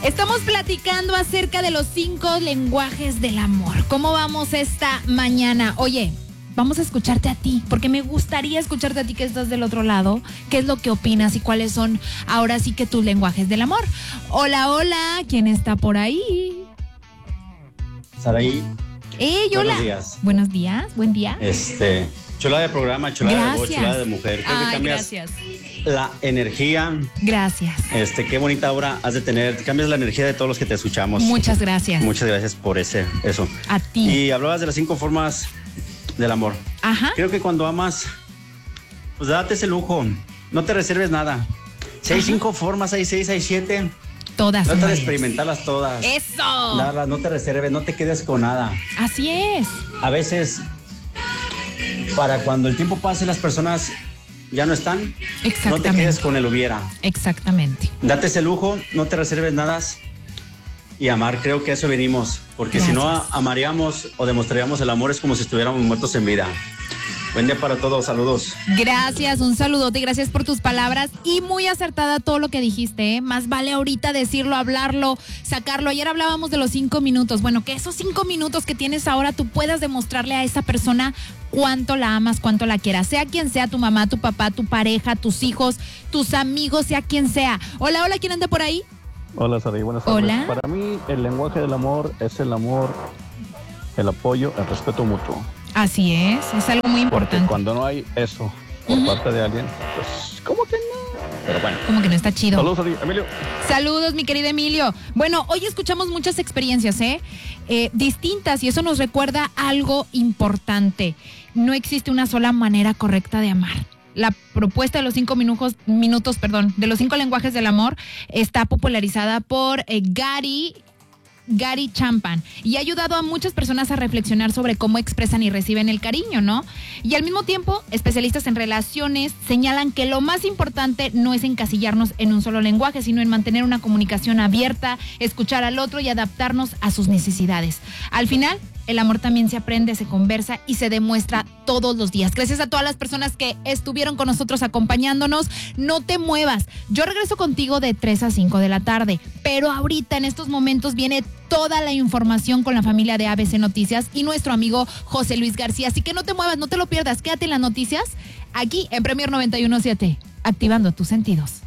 Estamos platicando acerca de los 5 lenguajes del amor. ¿Cómo vamos esta mañana? Oye, vamos a escucharte a ti, porque me gustaría escucharte a ti que estás del otro lado. ¿Qué es lo que opinas y cuáles son ahora sí que tus lenguajes del amor? Hola, hola, ¿quién está por ahí? Saraí. Hola. Buenos días. Buenos días, buen día. Chulada de programa, chulada de voz, Gracias. chulada de mujer. Creo que cambias gracias. la energía. Gracias. Qué bonita obra has de tener. Cambias la energía de todos los que te escuchamos. Muchas gracias. Muchas gracias por eso. A ti. Y hablabas de las 5 formas del amor. Ajá. Creo que cuando amas, pues date ese lujo. No te reserves nada. Si hay 5 formas, hay 6, hay 7. Todas. Trata de válidas. experimentarlas todas. ¡Eso! Darlas, no te reserves, no te quedes con nada. Así es. A veces, para cuando el tiempo pase, las personas ya no están. No te Exactamente. quedes con el hubiera. Exactamente. Date ese lujo, no te reserves nada. Y amar, creo que a eso venimos. Porque si no Gracias. amaríamos o demostraríamos el amor, es como si estuviéramos muertos en vida. Buen día para todos, saludos. Gracias, un saludote, gracias por tus palabras y muy acertada todo lo que dijiste, ¿eh? Más vale ahorita decirlo, hablarlo, sacarlo. Ayer hablábamos de los 5 minutos. Bueno, que esos 5 minutos que tienes ahora tú puedas demostrarle a esa persona cuánto la amas, cuánto la quieras. Sea quien sea, tu mamá, tu papá, tu pareja, tus hijos, tus amigos, sea quien sea. Hola, hola, ¿quién anda por ahí? Hola, Sara, buenas tardes. Hola. Para mí, el lenguaje del amor es el amor, el apoyo, el respeto mutuo. Así es algo muy Porque importante. cuando no hay eso por parte de alguien, pues, ¿cómo que no? Pero bueno. Como que no está chido. Saludos a ti, Emilio. Saludos, mi querido Emilio. Bueno, hoy escuchamos muchas experiencias, distintas, y eso nos recuerda algo importante. No existe una sola manera correcta de amar. La propuesta de los 5 minutos, de los 5 lenguajes del amor está popularizada por Gary Chapman y ha ayudado a muchas personas a reflexionar sobre cómo expresan y reciben el cariño, ¿no? Y al mismo tiempo, especialistas en relaciones señalan que lo más importante no es encasillarnos en un solo lenguaje, sino en mantener una comunicación abierta, escuchar al otro y adaptarnos a sus necesidades. Al final, el amor también se aprende, se conversa y se demuestra todos los días. Gracias a todas las personas que estuvieron con nosotros acompañándonos. No te muevas. Yo regreso contigo de 3 a 5 de la tarde. Pero ahorita, en estos momentos, viene toda la información con la familia de ABC Noticias y nuestro amigo José Luis García. Así que no te muevas, no te lo pierdas. Quédate en las noticias aquí en Premier 91.7, activando tus sentidos.